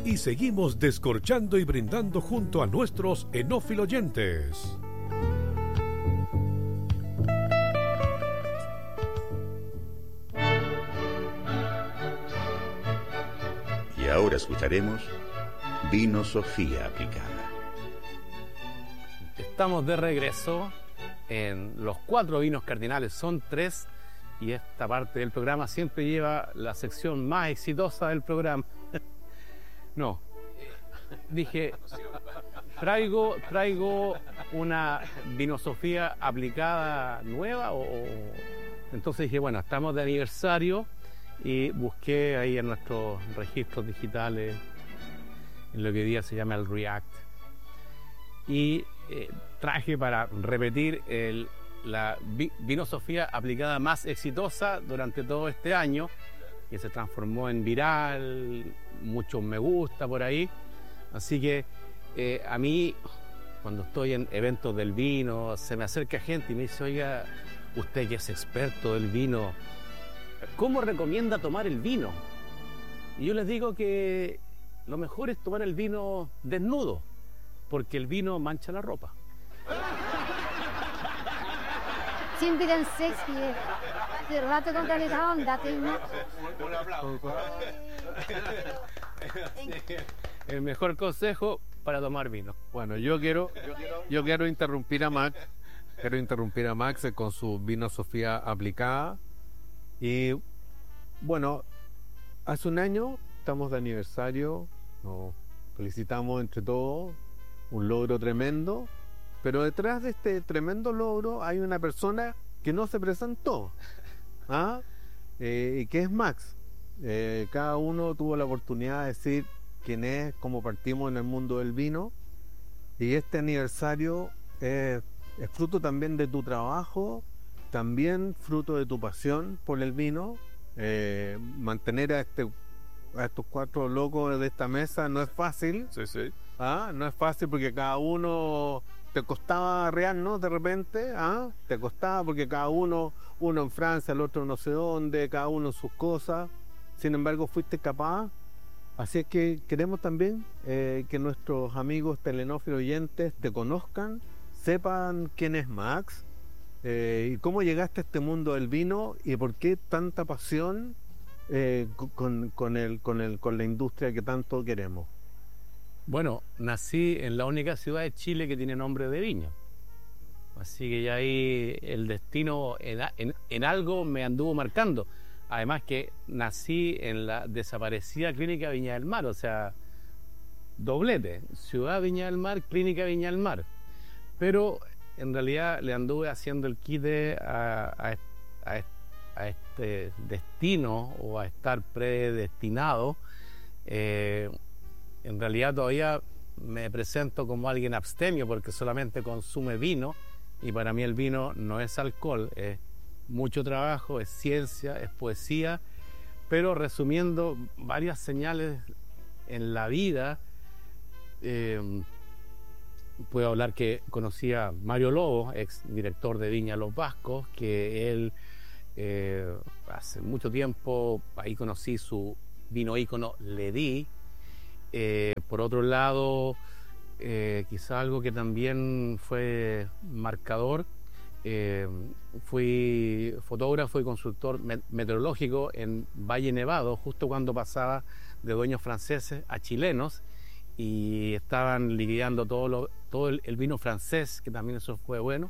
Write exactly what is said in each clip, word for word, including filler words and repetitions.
y seguimos descorchando y brindando junto a nuestros enófilo oyentes. Y ahora escucharemos Vino Sofía Aplicada. Estamos de regreso en los cuatro vinos cardinales, son tres, y esta parte del programa siempre lleva la sección más exitosa del programa. No, dije, traigo, traigo una vinosofía aplicada nueva, o, o... entonces dije, bueno, estamos de aniversario, y busqué ahí en nuestros registros digitales, en lo que hoy día se llama el React, y eh, traje para repetir el, la vi, vinosofía aplicada más exitosa durante todo este año, que se transformó en viral, muchos me gusta por ahí. Así que eh, a mí, cuando estoy en eventos del vino, se me acerca gente y me dice, oiga, usted que es experto del vino, ¿cómo recomienda tomar el vino? Y yo les digo que lo mejor es tomar el vino desnudo, porque el vino mancha la ropa. Siempre tan sexy, de rato con calidad onda, tengo. Un aplauso. El mejor consejo para tomar vino. Bueno, yo quiero, yo quiero interrumpir a Max, quiero interrumpir a Max con su vinosofía aplicada. Y bueno, hace un año estamos de aniversario, nos felicitamos entre todos, un logro tremendo, pero detrás de este tremendo logro hay una persona que no se presentó, ¿ah? eh, y que es Max. Eh, cada uno tuvo la oportunidad de decir quién es, cómo partimos en el mundo del vino, y este aniversario es, es fruto también de tu trabajo, también fruto de tu pasión por el vino. Eh, mantener a, este, a estos cuatro locos de esta mesa no es fácil. Sí, sí. ¿Ah? No es fácil porque cada uno te costaba real, ¿no? De repente, ¿ah? Te costaba porque cada uno, uno en Francia, el otro no sé dónde, cada uno sus cosas. Sin embargo, fuiste capaz. Así es que queremos también eh, que nuestros amigos telenófilos oyentes te conozcan, sepan quién es Max, eh, y cómo llegaste a este mundo del vino y por qué tanta pasión eh, con, con, el, con, el, con la industria que tanto queremos. Bueno, nací en la única ciudad de Chile que tiene nombre de viña. Así que ya ahí el destino en, en, en algo me anduvo marcando. Además que nací en la desaparecida Clínica Viña del Mar, o sea, doblete, Ciudad Viña del Mar, Clínica Viña del Mar. Pero en realidad le anduve haciendo el quite a, a, a, a este destino, o a estar predestinado. Eh, en realidad todavía me presento como alguien abstemio porque solamente consume vino, y para mí el vino no es alcohol, es mucho trabajo, es ciencia, es poesía, pero resumiendo varias señales en la vida, eh, puedo hablar que conocí a Mario Lobo, ex director de Viña Los Vascos, que él eh, hace mucho tiempo, ahí conocí su vino ícono Ledí. Eh, por otro lado, eh, quizá algo que también fue marcador, eh, fui fotógrafo y consultor meteorológico en Valle Nevado, justo cuando pasaba de dueños franceses a chilenos, y estaban liquidando todo, lo, todo el, el vino francés, que también eso fue bueno,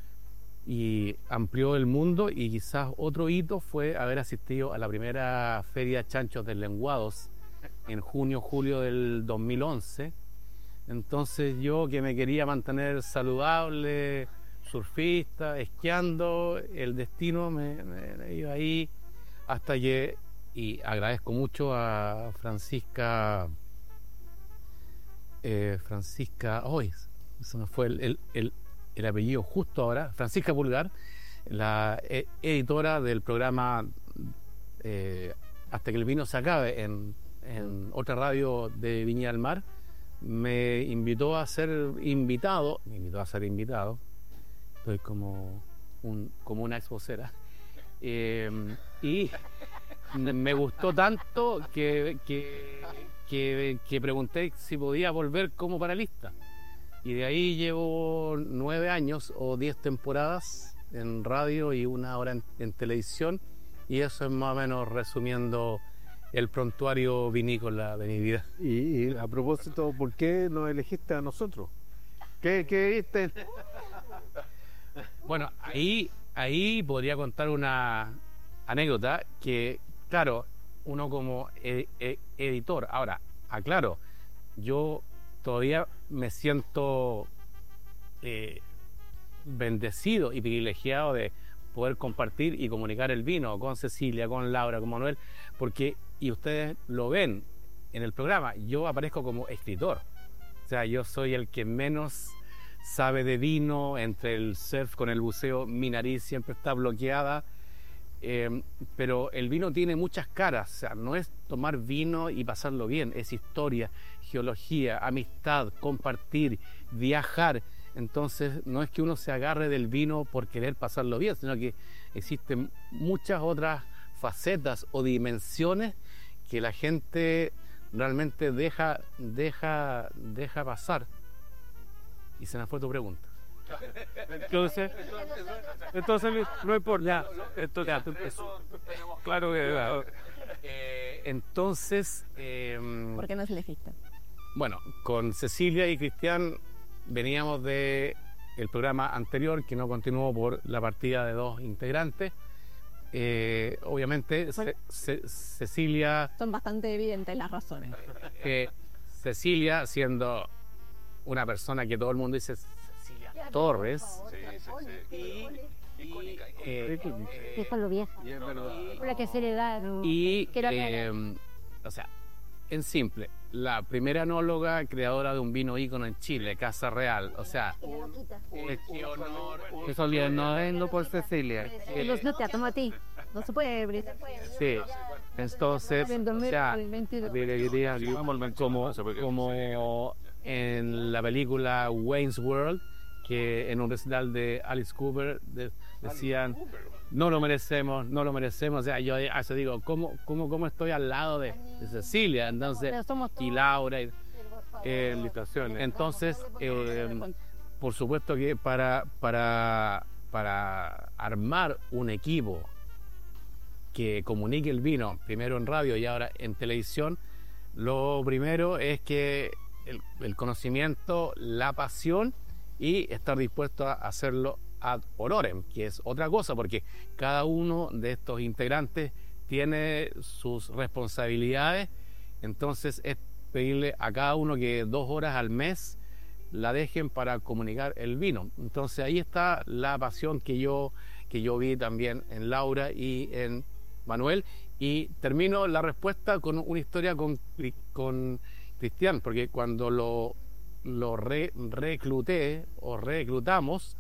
y amplió el mundo. Y quizás otro hito fue haber asistido a la primera Feria Chanchos del Lenguados en junio, julio del dos mil once. Entonces yo, que me quería mantener saludable, surfista, esquiando, el destino me, me, me iba ahí hasta que, y agradezco mucho a Francisca, eh, Francisca, hoy oh, se me fue el, el, el, el apellido justo ahora, Francisca Pulgar, la eh, editora del programa eh, Hasta que el vino se acabe en, en otra radio de Viña del Mar, me invitó a ser invitado, me invitó a ser invitado, estoy como, un, como una exposera, eh, y me gustó tanto que, que, que, que pregunté si podía volver como panelista. Y de ahí llevo nueve años o diez temporadas en radio y una hora en, en televisión, y eso es más o menos resumiendo el prontuario vinícola de mi vida. Y, y a propósito, ¿por qué nos elegiste a nosotros? ¿Qué, qué viste? Bueno, ahí, ahí podría contar una anécdota que, claro, uno como ed- ed- editor, ahora, aclaro, yo todavía me siento eh, bendecido y privilegiado de poder compartir y comunicar el vino con Cecilia, con Laura, con Manuel, porque, y ustedes lo ven en el programa, yo aparezco como escritor. O sea, yo soy el que menos sabe de vino. Entre el surf con el buceo, mi nariz siempre está bloqueada. Eh, pero el vino tiene muchas caras. O sea, no es tomar vino y pasarlo bien, es historia, geología, amistad, compartir, viajar. Entonces, no es que uno se agarre del vino por querer pasarlo bien, sino que existen muchas otras facetas o dimensiones que la gente realmente deja, deja, deja pasar. Y se me fue tu pregunta. Entonces, entonces no importa. Ya, esto, ya, tú- eso, claro que ya. Eh, entonces, eh, ¿Por qué nos elegiste? bueno, con Cecilia y Cristian veníamos de el programa anterior, que no continuó por la partida de dos integrantes. Eh, obviamente, Bueno. Ce- Ce- Cecilia, Son bastante evidentes las razones. eh, Cecilia siendo una persona que todo el mundo dice Cecilia Torres. Y, y, eh, Déjalo vieja. Y es verdad. Por la que se le da. no. Y, Quiero aclarar. eh, o sea, en simple, la primera enóloga creadora de un vino ícono en Chile, Casa Real. O sea, eh, qué honor. Eso bien, no es no por Cecilia. Los no te tomo a ti. No se puede brindar. Sí, entonces, En o sea, dos mil veintidós. diría como, como en la película Wayne's World, que en un recital de Alice Cooper de- decían, no lo merecemos, no lo merecemos. O sea, yo a eso digo, ¿cómo, cómo, cómo estoy al lado de, de Cecilia? Entonces, Pero somos y todos. Laura. y- Eh, invitaciones. entonces, eh, por supuesto que para, para, para armar un equipo que comunique el vino, primero en radio y ahora en televisión, lo primero es que el, el conocimiento, la pasión y estar dispuesto a hacerlo ad honorem, que es otra cosa, porque cada uno de estos integrantes tiene sus responsabilidades. Entonces es pedirle a cada uno que dos horas al mes la dejen para comunicar el vino. Entonces ahí está la pasión que yo, que yo vi también en Laura y en Manuel. Y termino la respuesta con una historia con, con Cristian, porque cuando lo, lo re- recluté o reclutamos,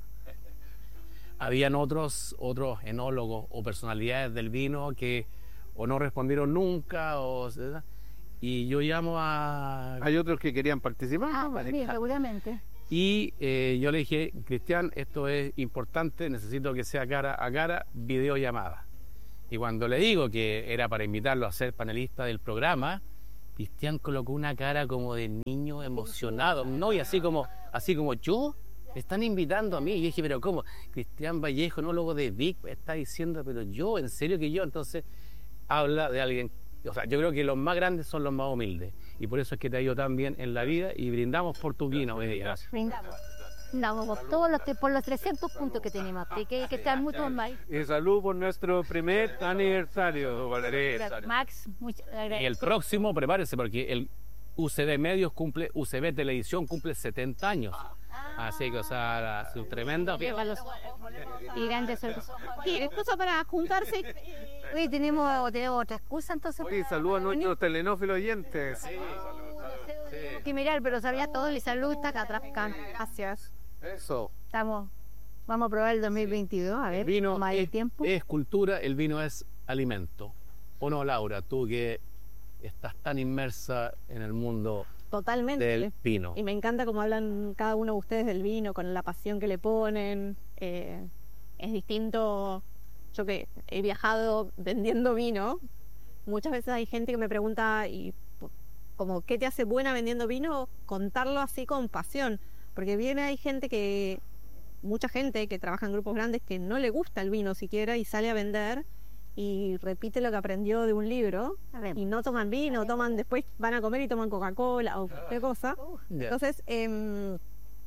habían otros, otros enólogos o personalidades del vino que o no respondieron nunca, o, y yo llamo a... Hay otros que querían participar. Ah, vale. sí, seguramente. Y eh, yo le dije, Cristian, esto es importante, necesito que sea cara a cara, videollamada. Y cuando le digo que era para invitarlo a ser panelista del programa, Cristian colocó una cara como de niño emocionado, ¿no? Y así como, así como yo, me están invitando a mí. Y yo dije, pero ¿cómo? Cristian Vallejo, enólogo de Vic, me está diciendo, pero yo, ¿en serio que yo? Entonces, habla de alguien, o sea, yo creo que los más grandes son los más humildes. Y por eso es que te ha ido tan bien en la vida y brindamos por tu vino hoy día. Gracias. Brindamos. Brindamos por todos los, por los trescientos puntos que tenemos. Así que hay que estar mucho más. Y salud por nuestro primer aniversario, Valeria. Max, muchas gracias. Y el próximo, prepárese, porque el U C B Medios cumple, U C B Televisión cumple setenta años. Así que, o sea, la- su tremenda fiesta. Lleva los- Y grandes sorpresas. ¿Qué excusa para juntarse? Hoy tenemos, tenemos otra excusa, entonces. Oye, saludos a nuestros telenófilos oyentes. Tengo que mirar, pero sabía todo. Y salud está acá atrás. Gracias. Eso. Estamos. Vamos a probar el dos mil veintidós. A ver, El vino más de es, tiempo. es cultura, el vino es alimento. ¿O no, Laura? Tú que estás tan inmersa en el mundo Totalmente. del vino. Y me encanta cómo hablan cada uno de ustedes del vino, con la pasión que le ponen. Eh, es distinto. Yo que he viajado vendiendo vino, muchas veces hay gente que me pregunta, ¿y po- como qué te hace buena vendiendo vino, contarlo así con pasión. Porque bien hay gente que, mucha gente que trabaja en grupos grandes que no le gusta el vino siquiera y sale a vender y repite lo que aprendió de un libro y no toman vino, toman después van a comer y toman Coca-Cola o cualquier cosa. Entonces, eh,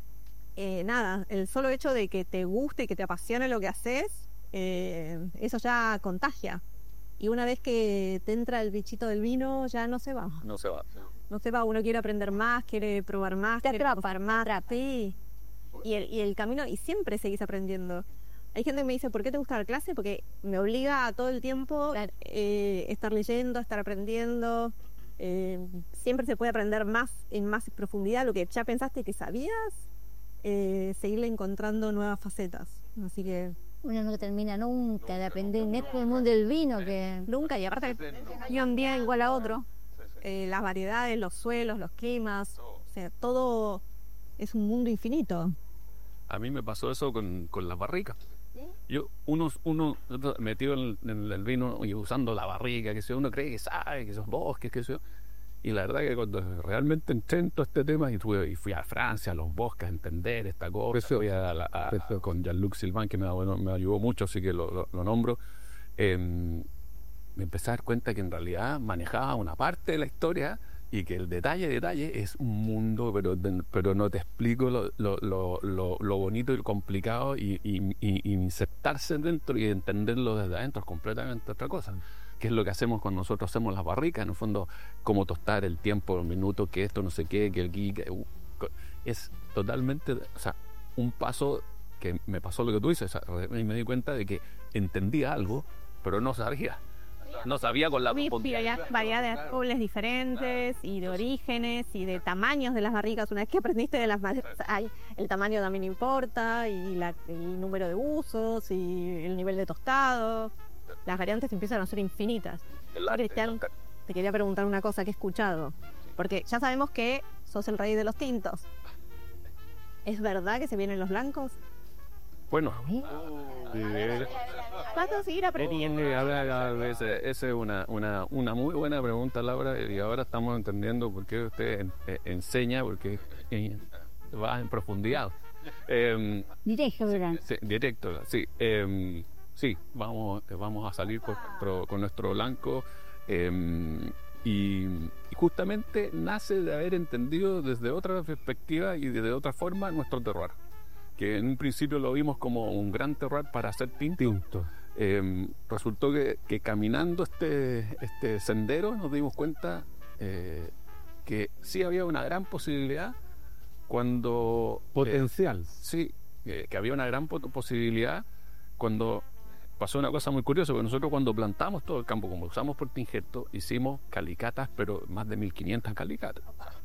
eh, nada, el solo hecho de que te guste y que te apasione lo que haces, eh, eso ya contagia. Y una vez que te entra el bichito del vino, ya no se va. No se va. No se va, uno quiere aprender más, quiere probar más, Te quiere atrapa, probar más. te atrapa. Sí. Y el, y el camino, y siempre seguís aprendiendo. Hay gente que me dice, ¿por qué te gusta dar clase? Porque me obliga a todo el tiempo Claro. eh, estar leyendo, estar aprendiendo. Eh, siempre se puede aprender más en más profundidad, lo que ya pensaste que sabías, eh, seguirle encontrando nuevas facetas. Así que Uno no termina nunca de aprender en este mundo del vino que... nunca, y aparte ni un día igual a otro. Eh, las variedades, los suelos, los climas, o sea, todo es un mundo infinito. A mí me pasó eso con, con las barricas. Yo, uno, uno metido en, en el vino y usando la barrica, que sé yo, uno cree que sabe, que son bosques, que sé yo. Y la verdad que cuando realmente entré en todo este tema y fui, y fui a Francia, a los bosques, a entender esta cosa, Precioso. fui a, la- a- a- con Jean-Luc Sylvain, que me, bueno, me ayudó mucho, así que lo, lo, lo nombro. Eh, me empecé a dar cuenta que en realidad manejaba una parte de la historia y que el detalle, detalle es un mundo, pero, pero no te explico lo, lo, lo, lo, lo bonito y lo complicado y, y, y, y insertarse dentro y entenderlo desde adentro es completamente otra cosa. Que es lo que hacemos cuando nosotros hacemos las barricas, en el fondo, cómo tostar el tiempo, los minutos, que esto no sé qué, que el gui, que, uh, es totalmente, o sea, un paso que me pasó lo que tú dices, o sea, y me di cuenta de que entendía algo, pero no sabía. No sabía con la Muy profundidad. variedad, variedad de robles diferentes y de orígenes y de tamaños de las barricas. Una vez que aprendiste de las barricas, ay, el tamaño también importa y la- el número de usos y el nivel de tostado. Las variantes empiezan a ser infinitas. Cristian, te quería preguntar una cosa que he escuchado, porque ya sabemos que sos el rey de los tintos. ¿Es verdad que se vienen los blancos? Bueno, ¿Vas a seguir aprendiendo? esa es una, una, una muy buena pregunta, Laura, y ahora estamos entendiendo por qué usted en- eh, enseña, porque eh, va en profundidad. Eh, Directo, ¿verdad? sí, directo, sí. Eh, sí, vamos, vamos a salir con nuestro, con nuestro blanco. eh, y, y justamente nace de haber entendido desde otra perspectiva y desde otra forma nuestro terroir, que en un principio lo vimos como un gran terroir para hacer tinto. Tinto. Eh, resultó que, que caminando este, este sendero nos dimos cuenta eh, que sí había una gran posibilidad cuando... eh, Potencial. sí, eh, que había una gran po- posibilidad cuando pasó una cosa muy curiosa, porque nosotros cuando plantamos todo el campo, como usamos portainjerto, hicimos calicatas, pero más de mil quinientas calicatas.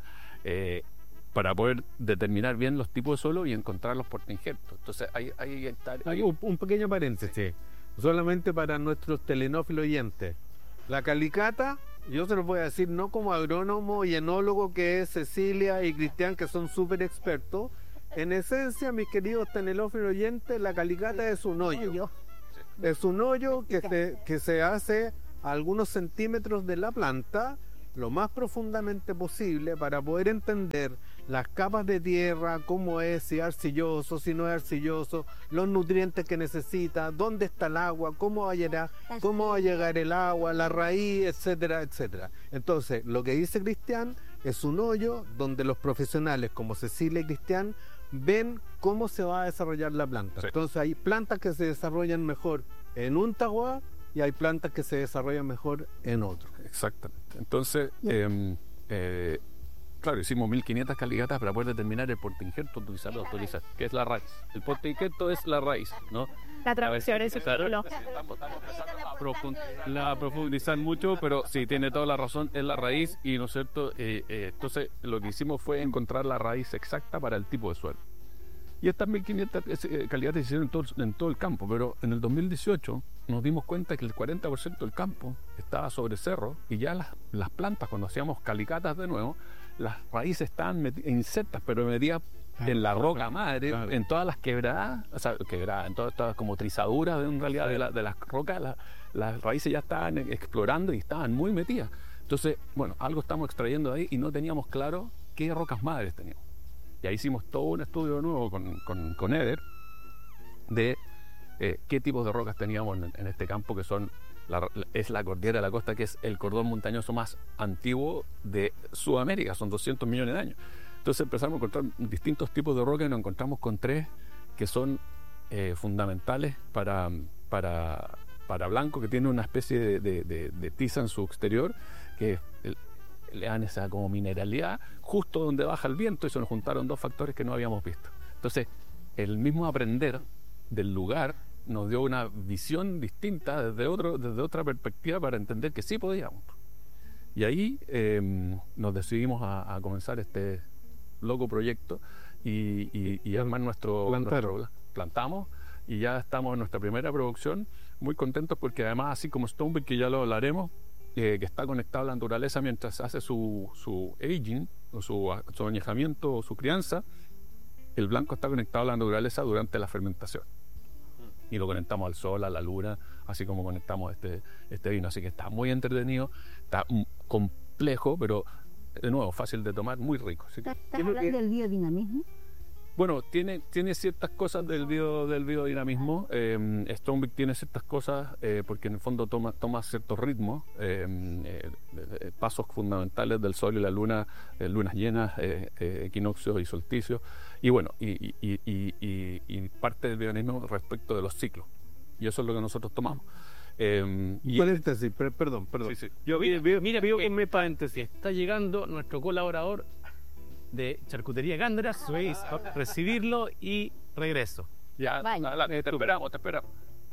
Eh, para poder determinar bien los tipos de suelo y encontrar los portainjertos. Entonces, hay, hay hectáreas... Hay un, un pequeño paréntesis, solamente para nuestros telenófilos oyentes. La calicata, yo se los voy a decir no como agrónomo y enólogo que es Cecilia y Cristian, que son súper expertos. En esencia, mis queridos telenófilos oyentes, la calicata es un hoyo. Es un hoyo que se, que se hace a algunos centímetros de la planta, lo más profundamente posible, para poder entender las capas de tierra, cómo es, si es arcilloso, si no es arcilloso, los nutrientes que necesita, dónde está el agua, cómo va a llegar, cómo va a llegar el agua, la raíz, etcétera, etcétera. Entonces, lo que dice Cristian es un hoyo donde los profesionales como Cecilia y Cristian ven cómo se va a desarrollar la planta. Sí. Entonces, hay plantas que se desarrollan mejor en un tahuá y hay plantas que se desarrollan mejor en otro. Exactamente. Entonces, eh, eh, claro, hicimos mil quinientas calicatas para poder determinar el portainjerto utilizar o autorizar, que es la raíz. El portainjerto es la raíz, ¿no? La traducción es Claro, lo- estamos, estamos empezando a profund- la profundizar mucho, pero sí, tiene toda la razón, es la raíz y, ¿no es cierto? Eh, eh, entonces, lo que hicimos fue encontrar la raíz exacta para el tipo de suelo. Y estas mil quinientas eh, calidades se hicieron en todo, en todo el campo, pero en el dos mil dieciocho nos dimos cuenta que el cuarenta por ciento del campo estaba sobre cerro y ya las, las plantas, cuando hacíamos calicatas de nuevo, las raíces estaban meti- insertas, pero metidas en la roca madre, Claro. en todas las quebradas, o sea, quebradas, en todas estas como trizaduras de, en realidad de, la- de las rocas, la- las raíces ya estaban explorando y estaban muy metidas. Entonces Entonces, bueno, algo estamos extrayendo de ahí y no teníamos claro qué rocas madres teníamos. Y ahí hicimos todo un estudio nuevo con, con, con Eder de eh, qué tipos de rocas teníamos en, en este campo, que son la, es la cordillera de la costa, que es el cordón montañoso más antiguo de Sudamérica, son doscientos millones de años. Entonces empezamos a encontrar distintos tipos de rocas y nos encontramos con tres que son eh, fundamentales para, para, para Blanco, que tiene una especie de, de, de, de tiza en su exterior, que el, le dan esa como mineralidad justo donde baja el viento, y se nos juntaron dos factores que no habíamos visto. Entonces, el mismo aprender del lugar nos dio una visión distinta desde, otro, desde otra perspectiva para entender que sí podíamos. Y ahí eh, nos decidimos a, a comenzar este loco proyecto y, y, y armar nuestro, nuestro... Plantamos y ya estamos en nuestra primera producción, muy contentos porque además, así como Stonebrick, que ya lo hablaremos, Eh, que está conectado a la naturaleza mientras hace su, su aging o su, su añejamiento o su crianza, el blanco está conectado a la naturaleza durante la fermentación y lo conectamos al sol, a la luna, así como conectamos este, este vino, así que está muy entretenido, está complejo, pero de nuevo fácil de tomar, muy rico. Así que, ¿Estás hablando del biodinamismo? bueno, tiene, tiene ciertas cosas del, bio, del biodinamismo. Eh, Stonebrick tiene ciertas cosas eh, porque en el fondo toma, toma ciertos ritmos, eh, eh, pasos fundamentales del sol y la luna, eh, lunas llenas, eh, eh, equinoccios y solsticios. Y bueno, y, y, y, y, y parte del biodinamismo respecto de los ciclos. Y eso es lo que nosotros tomamos. Eh, y paréntesis, per, perdón, perdón. Sí, sí. Yo, mira, mira, mira, Veo que- en mi paréntesis, está llegando nuestro colaborador de Charcutería Gándaras, recibirlo y regreso. ya, Vaya. adelante, te esperamos, te esperamos.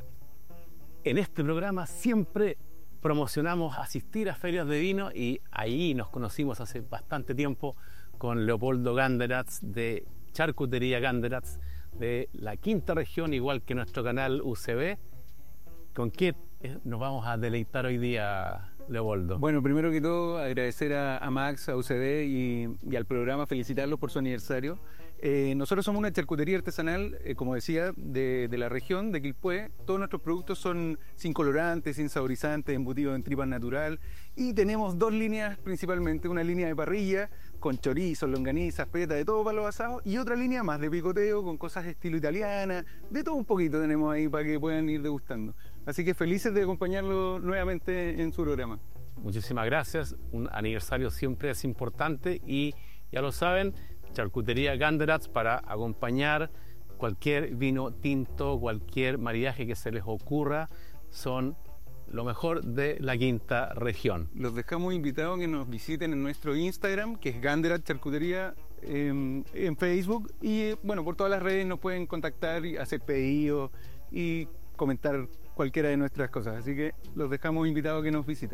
En este programa siempre promocionamos asistir a ferias de vino y ahí nos conocimos hace bastante tiempo con Leopoldo Gándaras de Charcutería Gándaras de la quinta región, igual que nuestro canal U C B. ¿Con qué eh, nos vamos a deleitar hoy día, Leopoldo? Bueno, primero que todo, agradecer a, a Max, a U C D y, y al programa, felicitarlos por su aniversario. Eh, nosotros somos una charcutería artesanal, eh, como decía, de, de la región de Quilpué. Todos nuestros productos son sin colorantes, sin saborizantes, embutidos en tripas natural. Y tenemos dos líneas principalmente, una línea de parrilla con chorizo, longanizas, peta, de todo para los asados, y otra línea más de picoteo con cosas de estilo italiana, de todo un poquito tenemos ahí para que puedan ir degustando. Así que felices de acompañarlo nuevamente en su programa. Muchísimas gracias. Un aniversario siempre es importante y ya lo saben, Charcutería Gándaras para acompañar cualquier vino tinto, cualquier maridaje que se les ocurra, son lo mejor de la quinta región. Los dejamos invitados a que nos visiten en nuestro Instagram, que es Gándaras Charcutería, en, en Facebook, y bueno, por todas las redes nos pueden contactar y hacer pedidos y comentar cualquiera de nuestras cosas. Así que los dejamos invitados a que nos visiten.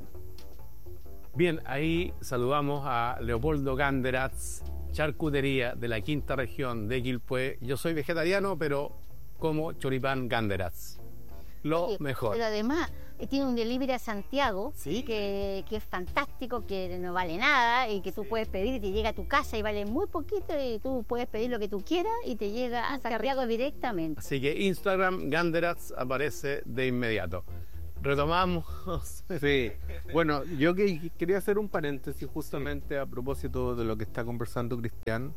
Bien, ahí saludamos a Leopoldo Gándaras, Charcutería de la quinta región de Quilpué. Yo soy vegetariano, pero como choripán Gándaras. Lo Sí, mejor. Pero además eh, tiene un delivery a Santiago Sí. que, que es fantástico, que no vale nada y que tú puedes pedir y te llega a tu casa y vale muy poquito y tú puedes pedir lo que tú quieras y te llega a Santiago directamente. Así que Instagram Gándaras aparece de inmediato. Retomamos. Sí, bueno, yo que, quería hacer un paréntesis justamente a propósito de lo que está conversando Cristian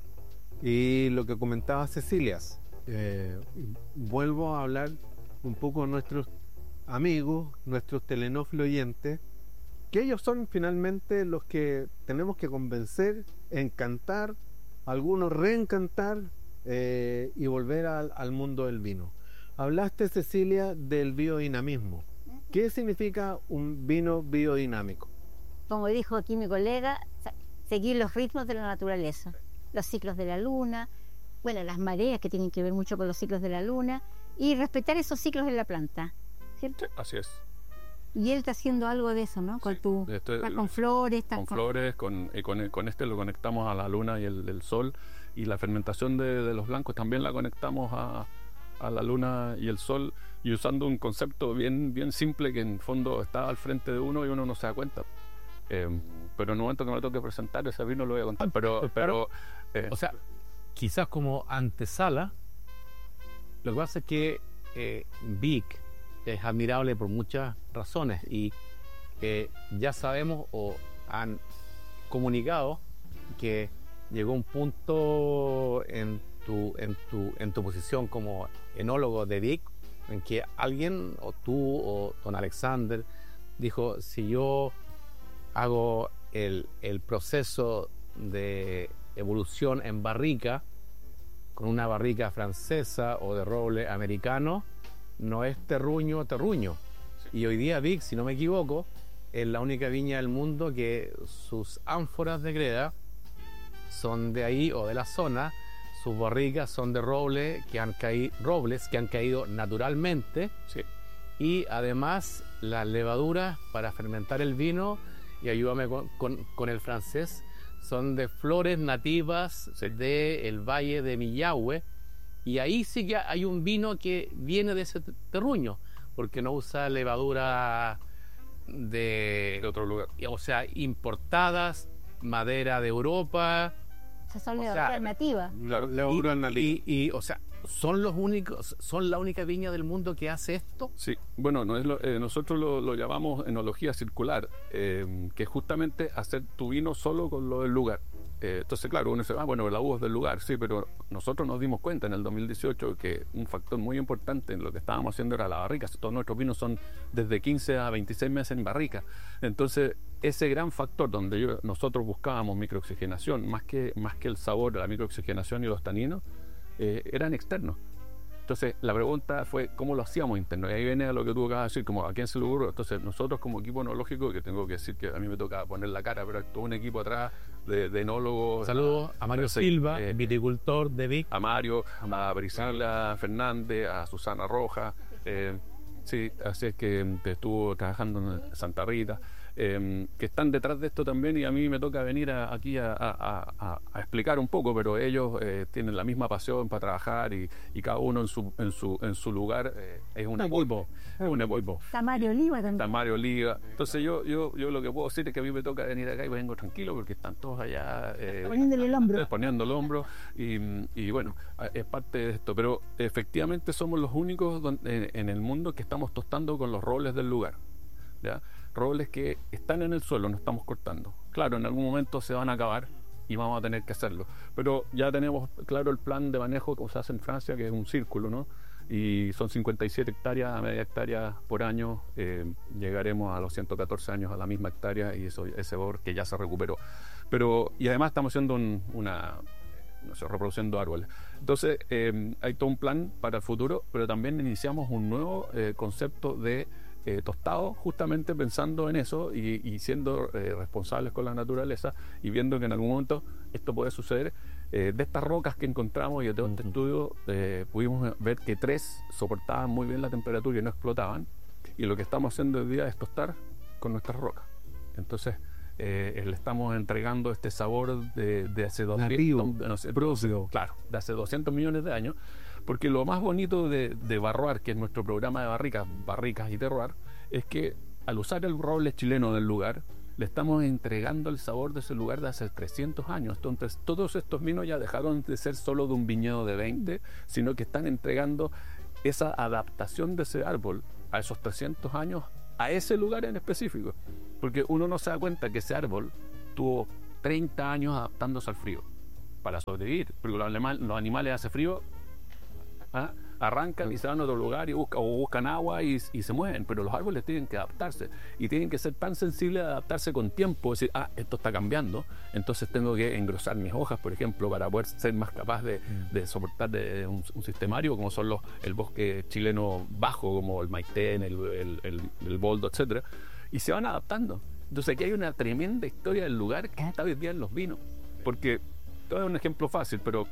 y lo que comentaba Cecilia. Eh, vuelvo a hablar un poco de nuestros amigos, nuestros telenófilos oyentes, que ellos son finalmente los que tenemos que convencer, encantar, algunos reencantar eh, y volver al, al mundo del vino. Hablaste, Cecilia, del biodinamismo. ¿Qué significa un vino biodinámico? Como dijo aquí mi colega, sa- seguir los ritmos de la naturaleza, los ciclos de la luna, bueno, las mareas que tienen que ver mucho con los ciclos de la luna y respetar esos ciclos de la planta, ¿cierto? Así es. Y él está haciendo algo de eso, ¿no? Con Sí, tu, esto- está con flores, está Con flores, con, y con, con este lo conectamos a la luna y el, el sol, y la fermentación de, de los blancos también la conectamos a, a la luna y el sol, y usando un concepto bien, bien simple que en el fondo está al frente de uno y uno no se da cuenta. Eh, pero en el momento que me toque presentar ese vino lo voy a contar. Pero, pero eh, O sea, quizás como antesala, lo que pasa es que eh, Vic es admirable por muchas razones y eh, ya sabemos o han comunicado que llegó un punto en tu, en tu, en tu posición como enólogo de Vic, en que alguien, o tú o don Alexander, dijo: si yo hago el, el proceso de evolución en barrica, con una barrica francesa o de roble americano, no es terruño terruño. Sí. Y hoy día Vic, si no me equivoco, es la única viña del mundo que sus ánforas de greda son de ahí o de la zona, sus barricas son de roble que han caído, robles que han caído naturalmente. Sí. Y además las levaduras para fermentar el vino, y ayúdame con, con, con el francés, son de flores nativas sí. del valle de Millahue, y ahí sí que hay un vino que viene de ese terruño, porque no usa levadura de, de otro lugar, o sea, importadas, madera de Europa. Esas son levaduras nativas. La, levadura y, y, y, o sea, son los únicos, son la única viña del mundo que hace esto. Sí, bueno, no es lo, eh, nosotros lo, lo llamamos enología circular, eh, que es justamente hacer tu vino solo con lo del lugar. Eh, entonces, claro, uno dice, ah, bueno, la uva es del lugar, sí, pero nosotros nos dimos cuenta en el dos mil dieciocho que un factor muy importante en lo que estábamos haciendo era la barrica. Todos nuestros vinos son desde quince a veintiséis meses en barrica. Entonces, ese gran factor donde yo, nosotros buscábamos microoxigenación, más que, más que el sabor, la microoxigenación y los taninos, eh, eran externos. Entonces, la pregunta fue cómo lo hacíamos interno. Y ahí viene a lo que tú acabas de decir, como a quién se le ocurrió. Entonces, nosotros como equipo enológico, que tengo que decir que a mí me toca poner la cara, pero hay todo un equipo atrás de, de enólogos. Saludos a Mario sí, Silva, eh, viticultor de Vic. A Mario, a Brisela Fernández, a Susana Roja. Eh, sí, así es que estuvo trabajando en Santa Rita. Eh, que están detrás de esto también, y a mí me toca venir a, aquí a, a, a, a explicar un poco, pero ellos eh, tienen la misma pasión para trabajar, y, y cada uno en su en su en su lugar eh, es un equipo, es un equipo. Está Mario Oliva también. Está Mario Oliva. Entonces yo yo yo lo que puedo decir es que a mí me toca venir acá y vengo tranquilo porque están todos allá eh, poniéndole el hombro, poniendo el hombro y, y bueno, es parte de esto, pero efectivamente somos los únicos donde, en el mundo que estamos tostando con los robles del lugar, ¿ya? Robles que están en el suelo, no estamos cortando. Claro, en algún momento se van a acabar y vamos a tener que hacerlo, pero ya tenemos claro el plan de manejo como se hace en Francia, que es un círculo, ¿no? Y son cincuenta y siete hectáreas a media hectárea por año. Eh, llegaremos a los ciento catorce años a la misma hectárea, y eso, ese bor que ya se recuperó. Pero, y además estamos haciendo un, una no sé, reproduciendo árboles. Entonces eh, hay todo un plan para el futuro, pero también iniciamos un nuevo eh, concepto de Eh, tostado, justamente pensando en eso y, y siendo eh, responsables con la naturaleza, y viendo que en algún momento esto puede suceder. Eh, de estas rocas que encontramos y de todo este estudio eh, pudimos ver que tres soportaban muy bien la temperatura y no explotaban, y lo que estamos haciendo hoy día es tostar con nuestras rocas. Entonces eh, le estamos entregando este sabor de, de hace doscientos, no sé, claro, de hace doscientos millones de años. Porque lo más bonito de, de Barroar, que es nuestro programa de barricas, barricas y terroir, es que al usar el roble chileno del lugar, le estamos entregando el sabor de ese lugar de hace trescientos años. Entonces, todos estos vinos ya dejaron de ser solo de un viñedo de veinte, sino que están entregando esa adaptación de ese árbol a esos trescientos años, a ese lugar en específico. Porque uno no se da cuenta que ese árbol tuvo treinta años adaptándose al frío para sobrevivir. Porque los animales, los animales hace frío, ¿ah? arrancan y se van a otro lugar y buscan, o buscan agua y, y se mueven, pero los árboles tienen que adaptarse y tienen que ser tan sensibles a adaptarse con tiempo, decir, ah, esto está cambiando, entonces tengo que engrosar mis hojas, por ejemplo, para poder ser más capaz de, de soportar de un, un sistemario como son los el bosque chileno bajo, como el maitén, el, el, el, el boldo, etcétera, y se van adaptando. Entonces aquí hay una tremenda historia del lugar que está hoy día en los vinos, porque todo es un ejemplo fácil, pero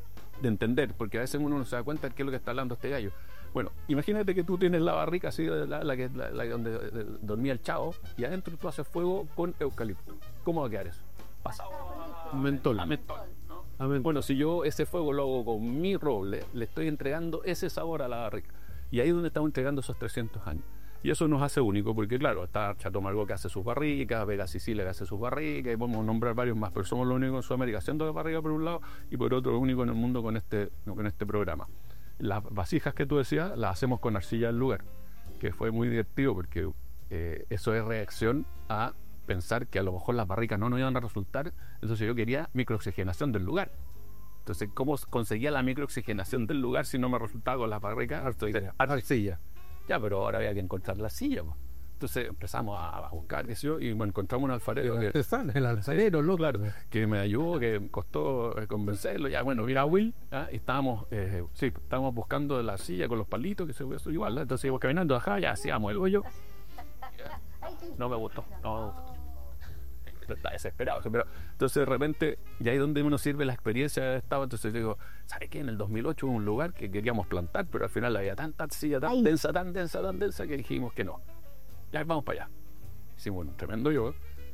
de entender, porque a veces uno no se da cuenta de qué es lo que está hablando este gallo. Bueno, imagínate que tú tienes la barrica así, la, la, que, la, la donde de, dormía el chavo, y adentro tú haces fuego con eucalipto. ¿Cómo va a quedar eso? Pasado a mentol. A mentol, ¿no? A mentol. Bueno, si yo ese fuego lo hago con mi roble, le estoy entregando ese sabor a la barrica. Y ahí es donde estamos entregando esos trescientos años. Y eso nos hace único, porque claro, está Chateau Margaux que hace sus barricas, Vega Sicilia que hace sus barricas, y podemos nombrar varios más, pero somos los únicos en Sudamérica haciendo de barrica por un lado, y por otro los únicos en el mundo con este, con este programa. Las vasijas que tú decías las hacemos con arcilla del lugar, que fue muy divertido porque eh, eso es reacción a pensar que a lo mejor las barricas no nos iban a resultar, entonces yo quería microoxigenación del lugar. Entonces, ¿cómo conseguía la microoxigenación del lugar si no me resultaba con las barricas? Arcilla. Arcilla. Ya, pero ahora había que encontrar la silla, pues. Entonces empezamos a, a buscar eso y bueno, encontramos un alfarero que, el alfarero, loco. Claro, que me ayudó, que costó eh, convencerlo. Ya, bueno, mira Will, ¿ah? Y estábamos, eh, sí, estábamos buscando la silla con los palitos, que se ve eso igual, ¿no? Entonces íbamos caminando, ajá, ya hacíamos el hoyo. No me gustó, no me gustó. Está desesperado, pero entonces de repente, y ahí donde uno sirve la experiencia estaba, entonces digo, ¿sabes qué? En el dos mil ocho hubo un lugar que queríamos plantar, pero al final había tanta silla tan Ay. densa, tan densa, tan densa, que dijimos que no. Ya vamos para allá. Hicimos un tremendo yo.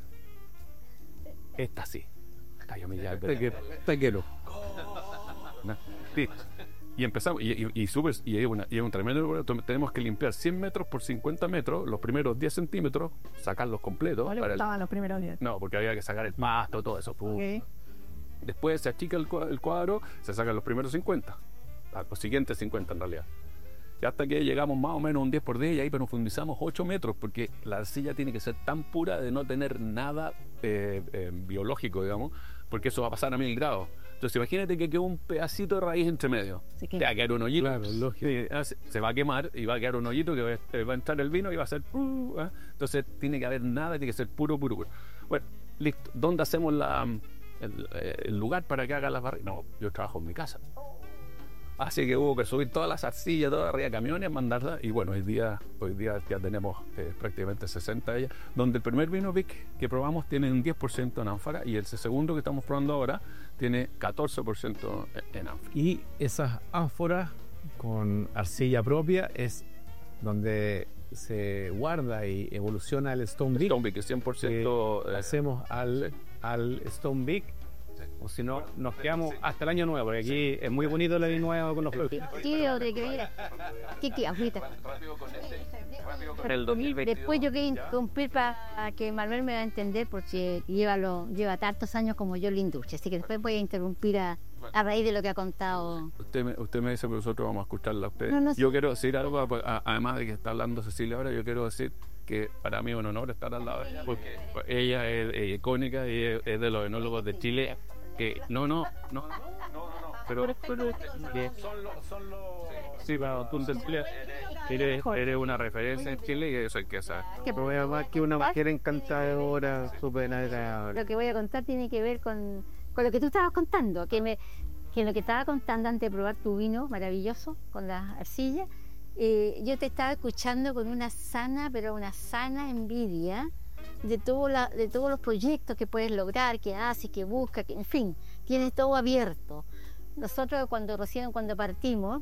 Esta sí. Esta yo me llamo. Pequero. Sí. Y empezamos. Y, y, y, super, y es una, y un tremendo. Tenemos que limpiar cien metros por cincuenta metros, los primeros diez centímetros, sacarlos completos. ¿No le gustaban el... los primeros diez? No, porque había que sacar el pasto, todo eso. Okay. Después se achica el, el cuadro, se sacan los primeros cincuenta. Los siguientes cincuenta en realidad. Y hasta que llegamos más o menos un diez por diez y ahí profundizamos ocho metros, porque la arcilla tiene que ser tan pura de no tener nada eh, eh, biológico, digamos, porque eso va a pasar a mil grados. Entonces imagínate que quedó un pedacito de raíz entre medio. Sí, que... Te va a quedar un hoyito. Claro, lógico. Sí, se va a quemar y va a quedar un hoyito que va a entrar el vino y va a ser... Uh, ¿eh? Entonces tiene que haber nada, tiene que ser puro, puro, puro. Bueno, listo. ¿Dónde hacemos la, el, el lugar para que haga las barricas? No, yo trabajo en mi casa. Así que hubo que subir todas las arcillas, todas arriba de camiones, mandarlas. Y bueno, hoy día hoy día ya tenemos eh, prácticamente sesenta de ellas, donde el primer vino Vic que probamos tiene un diez por ciento en ánfora y el segundo que estamos probando ahora tiene catorce por ciento en ánfora. Y esas ánforas con arcilla propia es donde se guarda y evoluciona el Stone Vic. Stone Vic es cien por ciento. Eh, hacemos al, al Stone Vic. O si no, nos quedamos hasta el año nuevo, porque aquí es muy bonito el año nuevo con los flores. ¿Qué otra que viera? ¿Qué qué? Ahorita. El dos mil veinte. Después yo quiero interrumpir para que Manuel me va a entender, porque lleva lo, lleva tantos años como yo en la industria. Así que después voy a interrumpir a, a raíz de lo que ha contado. Usted me, usted me dice que nosotros vamos a escucharla a usted. No, no, yo quiero decir algo, a, además de que está hablando Cecilia ahora, yo quiero decir que para mí es un honor estar al lado de ella, porque ella es, es icónica y es, es de los enólogos de Chile. Que no, no, no, no, no, no, pero, pero que son los, son los, sí, pero tú eres, eres una referencia en Chile y eso hay que saber. Que más que una mujer encantadora, súper agradable. Lo que voy a contar tiene que ver con, con lo que tú estabas contando, que me, que lo que estaba contando antes de probar tu vino maravilloso con la arcilla, eh, yo te estaba escuchando con una sana, pero una sana envidia. De, todo la, de todos los proyectos que puedes lograr, que haces, que buscas, que, en fin, tienes todo abierto. Nosotros cuando recién cuando partimos,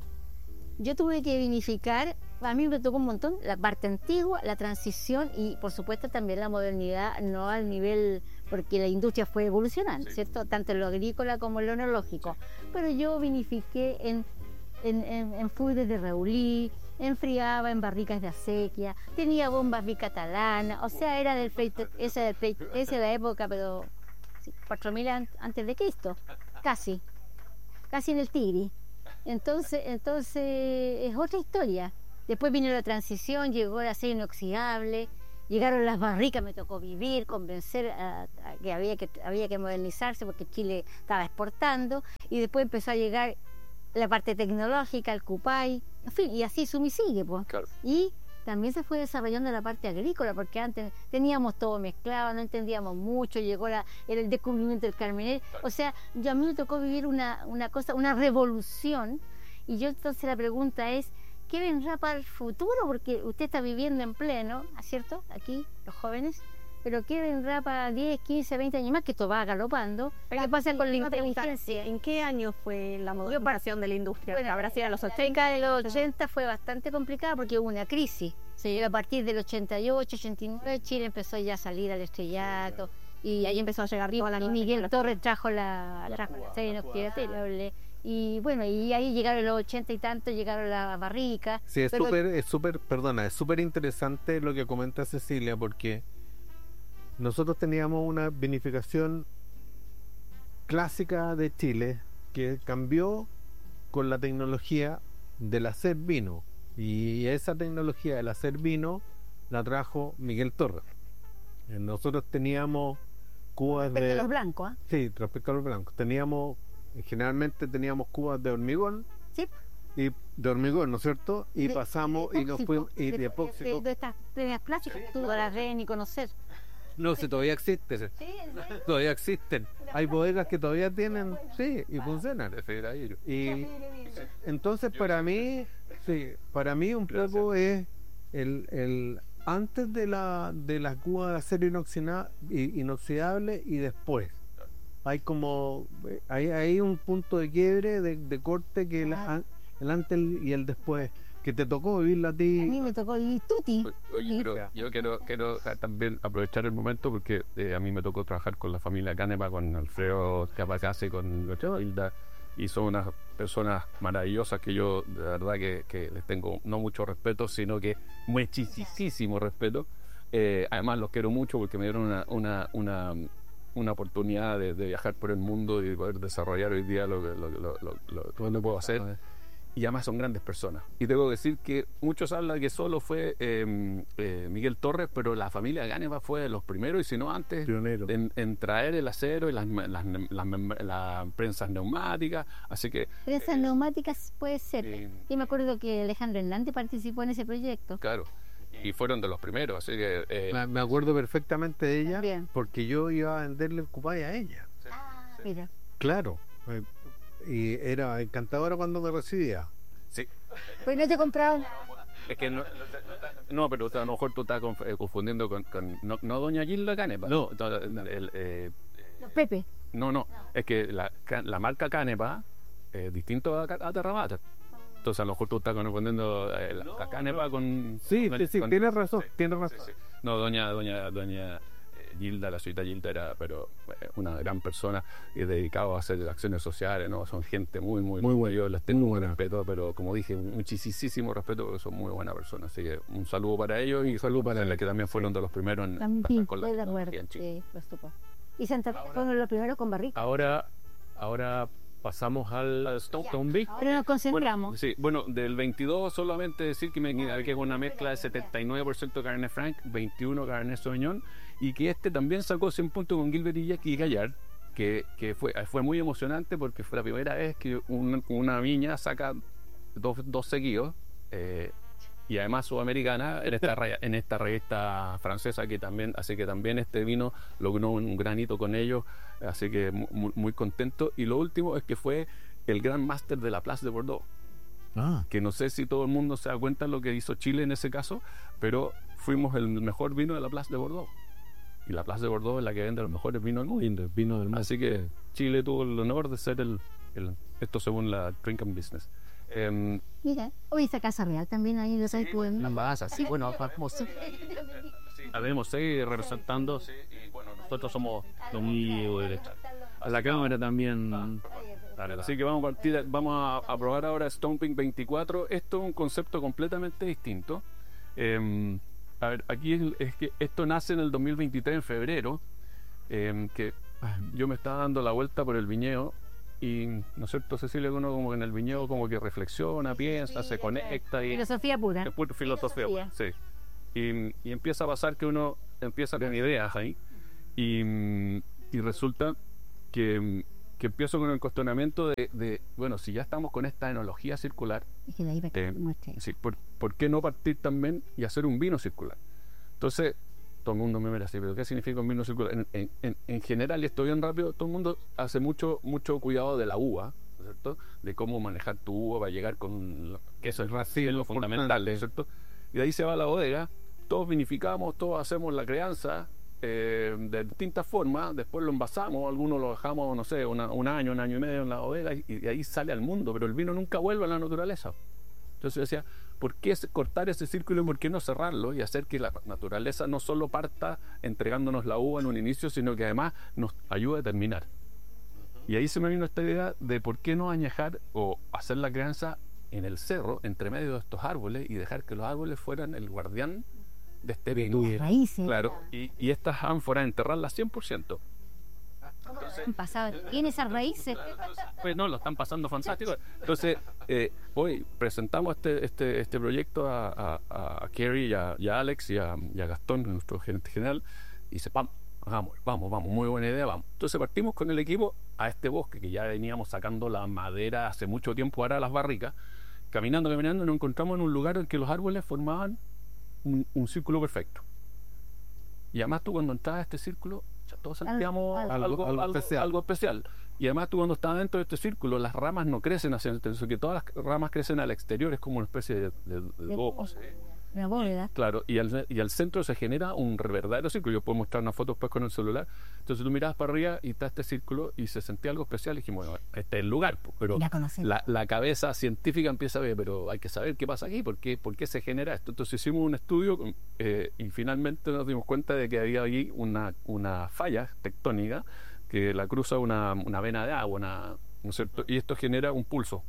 yo tuve que vinificar, a mí me tocó un montón, la parte antigua, la transición y por supuesto también la modernidad, no al nivel, porque la industria fue evolucionando, sí. ¿Cierto? Tanto en lo agrícola como en lo enológico. Pero yo vinifiqué en, en, en, en fudes de Reulí, enfriaba en barricas de acequia, tenía bombas bicatalanas, o sea, era del pleito, esa del pleito, esa de la época, pero sí, cuatro mil an, antes de Cristo, casi, casi en el Tigri. Entonces, entonces es otra historia. Después vino la transición, llegó el acero inoxidable, llegaron las barricas, me tocó vivir, convencer a, a que había que había que modernizarse porque Chile estaba exportando, y después empezó a llegar la parte tecnológica, el Cupay, en fin, y así sumi sigue, pues. Claro. Y también se fue desarrollando la parte agrícola, porque antes teníamos todo mezclado, no entendíamos mucho, llegó la, el descubrimiento del Carmener, o sea, yo a mí me tocó vivir una, una cosa, una revolución, y yo entonces la pregunta es, ¿qué vendrá para el futuro? Porque usted está viviendo en pleno, ¿cierto? Aquí, los jóvenes, pero ¿qué vendrá para diez, quince, veinte años más? Que esto va galopando. ¿Qué pasa con la inteligencia? ¿En qué año fue la moderación de la industria? Bueno, ¿habrá sido en los ochenta? La década de los ochenta fue bastante complicada porque hubo una crisis. A partir del ochenta y ocho, ochenta y nueve, Chile empezó ya a salir al estrellato. Y ahí empezó a llegar arriba la Miguel Torres trajo la serie inoxidable. Y bueno, y ahí llegaron los ochenta y tantos, llegaron las barricas. Sí, es súper, es súper, perdona, es súper interesante lo que comenta Cecilia, porque nosotros teníamos una vinificación clásica de Chile que cambió con la tecnología del hacer vino, y esa tecnología del hacer vino la trajo Miguel Torres. Eh, Nosotros teníamos cubas Respecto de... a los blancos, ¿ah? Sí, respecto a los blancos. Teníamos, generalmente teníamos cubas de hormigón. Sí. Y de hormigón, ¿no es cierto? Y De- pasamos de y nos epóxico, fuimos y de- de epóxico. De, de estas de plásticas que tú no las debes ni conocer. No, si todavía existe. ese. Sí, ¿en serio? Todavía existen. Hay bodegas que todavía tienen, sí, y funcionan. Y entonces para mí, sí, para mí un poco es el, el antes de la de la cuba de acero inoxina- i- inoxidable y después. Hay como hay, hay un punto de quiebre, de, de corte que el, an- el antes y el después, que te tocó vivirla a A ti. mí me tocó vivir tutti. Oye, pero yo quiero, quiero también aprovechar el momento porque eh, a mí me tocó trabajar con la familia Canepa, con Alfredo Capacase, con Hilda, y son unas personas maravillosas que yo de verdad que, que les tengo no mucho respeto, sino que muchísimo respeto. Eh, además los quiero mucho porque me dieron una, una, una, una oportunidad de, de viajar por el mundo y poder desarrollar hoy día lo que lo, lo, lo, lo, todo lo que puedo hacer. Y además son grandes personas. Y tengo que decir que muchos hablan que solo fue eh, eh, Miguel Torres, pero la familia Canepa fue de los primeros, y si no antes, Pionero. en, en traer el acero y las, las, las, las- las prensas neumáticas. Así que, Prensas neumáticas puede ser. eh, Yo me acuerdo que Alejandro Hernández participó en ese proyecto. claro, y fueron de los primeros. Así que, eh, Me me acuerdo perfectamente de ella También. porque yo iba a venderle el cupay a ella. Mira, Claro. eh, Y era encantadora cuando me recibía. sí. pues no te compraron. Es que no, no, pero a lo mejor tú estás conf- eh, confundiendo con, con- no, no doña Gilda Canepa. No, el, eh, Los Pepe. no, no, es que la, ca- la marca Canepa es distinto a, Ca- a Terramata. Entonces a lo mejor tú estás confundiendo eh, la, la Canepa con... Sí, con- sí, sí, con- tienes razón, sí, tienes sí, razón. sí. No, doña, doña, doña eh, Gilda, la señorita Gilda era pero eh, una gran persona y dedicada a hacer acciones sociales, ¿no? Son gente muy, muy, Muy buena, yo les tengo muy un buena. respeto, pero como dije, muchísimo respeto porque son muy buenas personas. Así que un saludo para ellos y un saludo para los que también fueron de los primeros en También, con la estoy de acuerdo. tecnología en Chile. Sí, por supuesto. Y Santa Fe fueron los primeros con barrica. Ahora, ahora pasamos al al Stone, Stone Big. Pero nos concentramos. Sí, bueno, del veintidós solamente decir que, me, que es una mezcla de setenta y nueve por ciento Cabernet Franc, veintiuno Cabernet Sauvignon, y que este también sacó cien puntos con Gilbert y Jackie Gallard, que, que fue, fue muy emocionante porque fue la primera vez que un- una viña saca dos, dos seguidos, eh, y además sudamericana en esta, raya- en esta revista francesa, que también, así que también este vino logró un granito con ellos, así que mu- mu- muy contento. Y lo último es que fue el Gran Máster de la Place de Bordeaux, Ah, que no sé si todo el mundo se da cuenta de lo que hizo Chile en ese caso, pero fuimos el mejor vino de la Place de Bordeaux. Y la Place de Bordeaux es la que vende los mejores vinos del mundo. vino del mar. Así que Chile tuvo el honor de ser el, el- esto según la Drink and Business. Em, Mira, hoy esta Casa Real también ahí lo sabes tú. La base, sí, bueno, vamos. Habemos seis representando, y bueno, nosotros somos los muy derechos. A la cámara también. Dale, Así que vamos a partir, vamos a, a probar ahora Stone Pink veinticuatro. Esto es un concepto completamente distinto. Eh, a ver, aquí es, es que esto nace en el dos mil veintitrés, en febrero, eh, que yo me estaba dando la vuelta por el viñedo y, ¿no es cierto, Cecilia? Uno como que en el viñedo como que reflexiona, piensa, se conecta y Filosofía pura. es pura filosofía, Filosofía. sí. Y, y empieza a pasar que uno empieza con ideas ahí y, y resulta que, que empiezo con el cuestionamiento de, de, bueno, si ya estamos con esta enología circular, Es que de ahí para que eh, muestre. sí, ¿por, por qué no partir también y hacer un vino circular? Entonces, todo el mundo me mira así, pero ¿qué significa un vino circular? En, en, en, en general, y esto bien rápido, todo el mundo hace mucho mucho cuidado de la uva, ¿no es cierto? De cómo manejar tu uva para llegar con... que eso es Racimo, lo fundamental, ¿no es cierto? Y de ahí se va a la bodega, todos vinificamos, todos hacemos la crianza eh, de distintas formas, después lo envasamos, algunos lo dejamos, no sé, una- un año, un año y medio en la bodega y, y de ahí sale al mundo, pero el vino nunca vuelve a la naturaleza. Entonces yo decía, ¿por qué ese- cortar ese círculo y por qué no cerrarlo y hacer que la naturaleza no solo parta entregándonos la uva en un inicio, sino que además nos ayude a terminar? Y ahí se me vino esta idea de por qué no añejar o hacer la crianza en el cerro, entre medio de estos árboles, y dejar que los árboles fueran el guardián de este vino. Las raíces. Claro, y, y estas ánforas enterrarlas cien por ciento. Han pasado. Tiene esas raíces. Pues no, lo están pasando fantástico. Entonces, eh, hoy presentamos este este este proyecto a, a, a Kerry y a, y a Alex y a, y a Gastón, nuestro gerente general, Y dice, vamos, hagamos, vamos, vamos, muy buena idea, vamos. Entonces partimos con el equipo a este bosque que ya veníamos sacando la madera hace mucho tiempo para las barricas. Caminando, caminando, nos encontramos en un lugar en que los árboles formaban un, un círculo perfecto. Y además tú cuando entras a este círculo, ya todos sentíamos algo, algo, algo, algo, especial. algo especial. Y además tú cuando estás dentro de este círculo, las ramas no crecen hacia el interior, sino que todas las ramas crecen al exterior, es como una especie de, de, de, de domo. Una bóveda. Claro, y al, y al centro se genera un verdadero círculo. Yo puedo mostrar una foto después con el celular. Entonces tú mirabas para arriba y está este círculo y se sentía algo especial. Y dijimos, bueno, este es el lugar. Pero la, la cabeza científica empieza a ver, pero hay que saber qué pasa aquí, por qué, por qué se genera esto. Entonces hicimos un estudio eh, y finalmente nos dimos cuenta de que había ahí una, una falla tectónica que la cruza una, una vena de agua, una, ¿no es cierto? Y esto genera un pulso.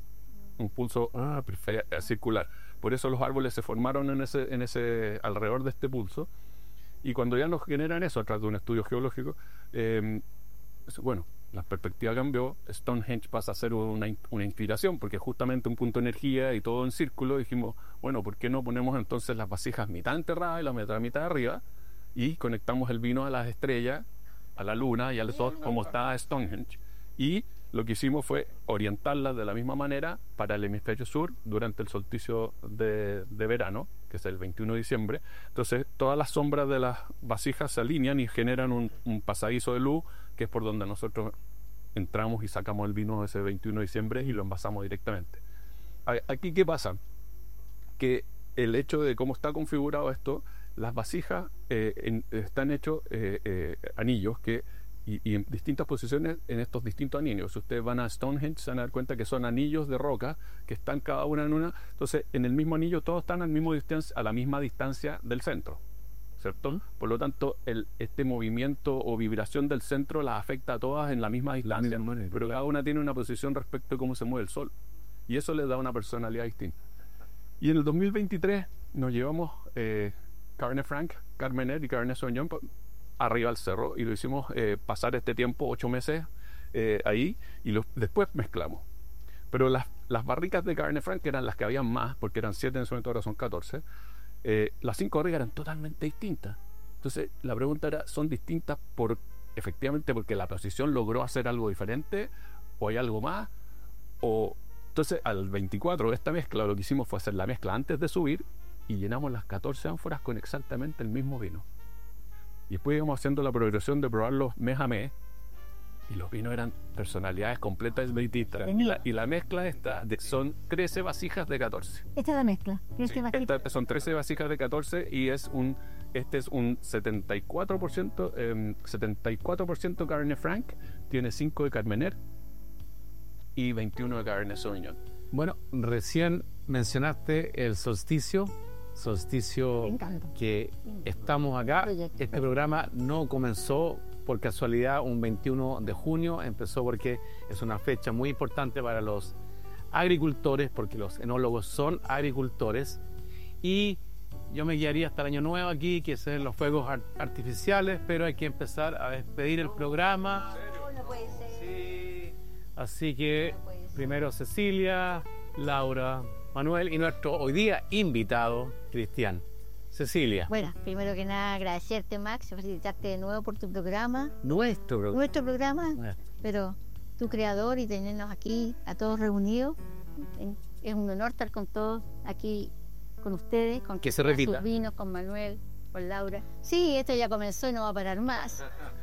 Un pulso ah, perfecto, circular. Por eso los árboles se formaron en ese, en ese, alrededor de este pulso. Y cuando ya nos generan eso, a través de un estudio geológico, eh, bueno, la perspectiva cambió. Stonehenge pasa a ser una, una inspiración, porque justamente un punto de energía y todo en círculo. Dijimos, bueno, ¿por qué no ponemos entonces las vasijas mitad enterradas y la otra mitad arriba? Y conectamos el vino a las estrellas, a la luna y al sol, como está Stonehenge. Y lo que hicimos fue orientarlas de la misma manera para el hemisferio sur durante el solsticio de, de verano, que es el veintiuno de diciembre. Entonces todas las sombras de las vasijas se alinean y generan un, un pasadizo de luz, que es por donde nosotros entramos y sacamos el vino ese veintiuno de diciembre y lo envasamos directamente. Aquí, ¿qué pasa? Que el hecho de cómo está configurado esto, las vasijas eh, en, están hechos eh, eh, anillos que Y, y en distintas posiciones en estos distintos anillos. Si ustedes van a Stonehenge se van a dar cuenta que son anillos de roca que están cada una en una. Entonces en el mismo anillo todos están al mismo distancia, a la misma distancia del centro, ¿cierto? Por lo tanto el, este movimiento o vibración del centro las afecta a todas en la misma distancia, pero cada una tiene una posición respecto de cómo se mueve el sol y eso les da una personalidad distinta. Y en el dos mil veintitrés nos llevamos eh, Cabernet Franc, Carmener y Cabernet Sauvignon arriba al cerro y lo hicimos eh, pasar este tiempo, ocho meses eh, ahí y lo, después mezclamos. Pero las, las barricas de Cabernet Franc, que eran las que habían más, porque eran siete en ese momento, ahora son catorce, eh, las cinco barricas eran totalmente distintas. Entonces la pregunta era, ¿son distintas por efectivamente porque la posición logró hacer algo diferente o hay algo más? O entonces al veinticuatro de esta mezcla lo que hicimos fue hacer la mezcla antes de subir y llenamos las catorce ánforas con exactamente el mismo vino. Y después íbamos haciendo la progresión de probarlos mes a mes y los vinos eran personalidades completamente distintas. Y la, y la mezcla esta de, son trece vasijas de catorce. Esta es la mezcla. Sí, esta son trece vasijas de catorce y es un este es un setenta y cuatro por ciento eh, setenta y cuatro por ciento Cabernet Franc, tiene cinco de Carmener y veintiuno de Cabernet Sauvignon. Bueno, recién mencionaste el solsticio. Solsticio que estamos acá. Este programa no comenzó por casualidad un veintiuno de junio, empezó porque es una fecha muy importante para los agricultores, porque los enólogos son agricultores, y yo me guiaría hasta el año nuevo aquí, que son los fuegos artificiales, pero hay que empezar a despedir el programa. Sí. Así que primero Cecilia, Laura, Manuel y nuestro hoy día invitado, Cristian. Cecilia. Bueno, primero que nada agradecerte, Max, felicitarte de nuevo por tu programa. Nuestro programa. Nuestro programa, Nuestro. Pero tu creador y tenernos aquí a todos reunidos. Es un honor estar con todos aquí, con ustedes, con que se repita. Sus vinos, con Manuel, con Laura. Sí, esto ya comenzó y no va a parar más.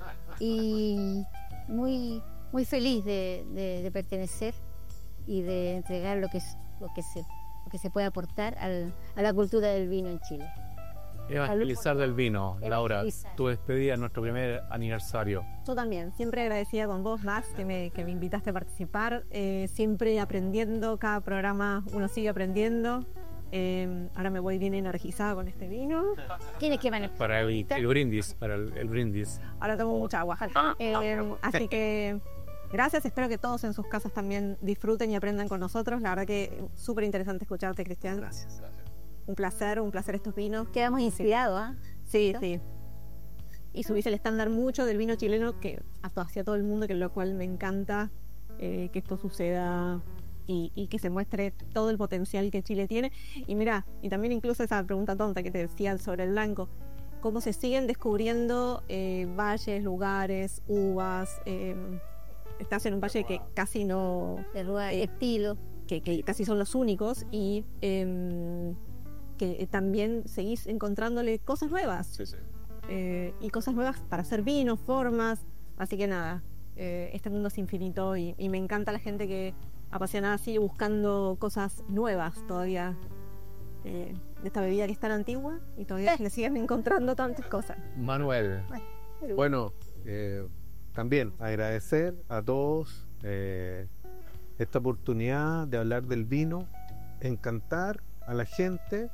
Y muy, muy feliz de, de, de pertenecer y de entregar lo que, lo que se lo que se puede aportar al, a la cultura del vino en Chile. Evangelizar del vino, Laura, tu despedida en nuestro primer aniversario. Yo también, siempre agradecida con vos, Max, que me, que me invitaste a participar, eh, siempre aprendiendo, cada programa uno sigue aprendiendo. Eh, ahora me voy bien energizada con este vino. Tienes que van para el, el brindis, para el, el brindis. Ahora tomo mucha agua. Eh, así que gracias, espero que todos en sus casas también disfruten y aprendan con nosotros. La verdad que súper interesante escucharte, Cristian. Gracias, gracias. Un placer, un placer estos vinos. Quedamos inspirados, ¿ah? Sí, sí. Y subís el estándar mucho del vino chileno que hacia todo el mundo, que lo cual me encanta eh, que esto suceda y, y que se muestre todo el potencial que Chile tiene. Y mira, y también incluso esa pregunta tonta que te decía sobre el blanco. cómo se siguen descubriendo eh, valles, lugares, uvas. Eh, estás en un valle que casi no... de estilo. Que, que casi son los únicos y eh, que también seguís encontrándole cosas nuevas. Sí, sí. Eh, y cosas nuevas para hacer vinos, formas. Así que nada, eh, este mundo es infinito y, y me encanta la gente que apasionada sigue buscando cosas nuevas todavía eh, de esta bebida que es tan antigua y todavía le siguen encontrando tantas cosas. Manuel. Bueno, eh, también agradecer a todos eh, esta oportunidad de hablar del vino, encantar a la gente,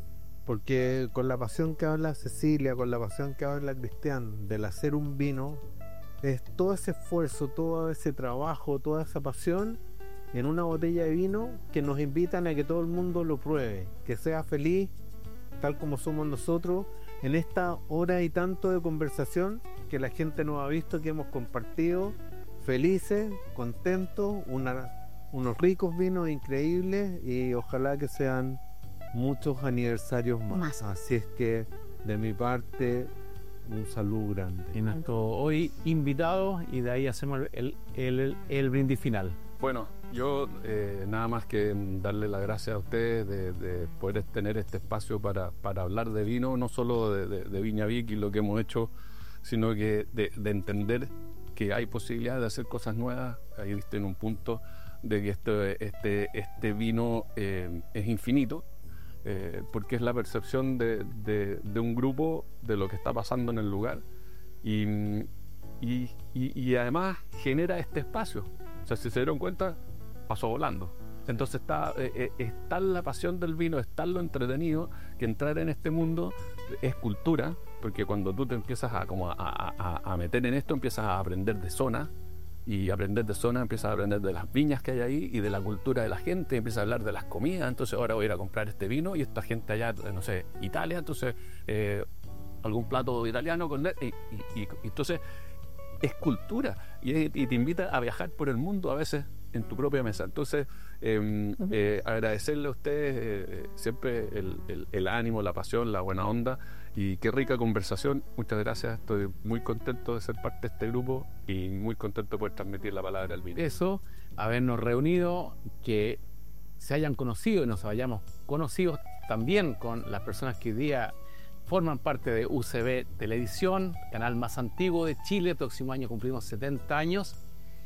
porque con la pasión que habla Cecilia, con la pasión que habla Cristian del hacer un vino, es todo ese esfuerzo, todo ese trabajo, toda esa pasión en una botella de vino que nos invitan a que todo el mundo lo pruebe, que sea feliz tal como somos nosotros en esta hora y tanto de conversación que la gente nos ha visto, que hemos compartido, felices, contentos, una, unos ricos vinos increíbles y ojalá que sean muchos aniversarios más. Más. Así es que de mi parte un saludo grande. Y nuestro hoy invitado, y de ahí hacemos el, el, el, el brindis final. Bueno, yo eh, nada más que darle las gracias a ustedes de, de poder tener este espacio para, para hablar de vino, no solo de, de, de Viña Vic y lo que hemos hecho, sino que de, de entender que hay posibilidad de hacer cosas nuevas. Ahí viste en un punto de que este, este, este vino eh, es infinito, eh, porque es la percepción de, de, de un grupo de lo que está pasando en el lugar y, y, y, y además genera este espacio. O sea, si se dieron cuenta, pasó volando. Entonces está, eh, está la pasión del vino, está lo entretenido, que entrar en este mundo es cultura, porque cuando tú te empiezas a, como a, a, a meter en esto, empiezas a aprender de zona, y aprender de zona empiezas a aprender de las viñas que hay ahí y de la cultura de la gente, empiezas a hablar de las comidas. Entonces ahora voy a ir a comprar este vino y esta gente allá, no sé, Italia, entonces eh, algún plato italiano con y, y, y entonces es cultura y, y te invita a viajar por el mundo a veces en tu propia mesa. Entonces eh, eh, agradecerle a ustedes eh, siempre el, el, el ánimo, la pasión, la buena onda, y qué rica conversación. Muchas gracias, estoy muy contento de ser parte de este grupo y muy contento de poder transmitir la palabra al vino. Eso, habernos reunido, que se hayan conocido y nos hayamos conocido también con las personas que hoy día forman parte de U C B Televisión, canal más antiguo de Chile. El próximo año cumplimos setenta años.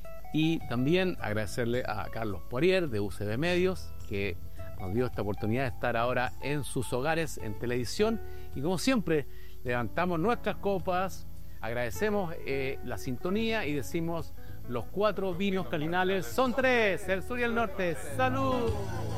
Y también agradecerle a Carlos Poirier de U C B Medios, que nos dio esta oportunidad de estar ahora en sus hogares en televisión. Y como siempre, levantamos nuestras copas, agradecemos eh, la sintonía y decimos: los cuatro vinos cardinales son tres, el sur y el norte. ¡Salud!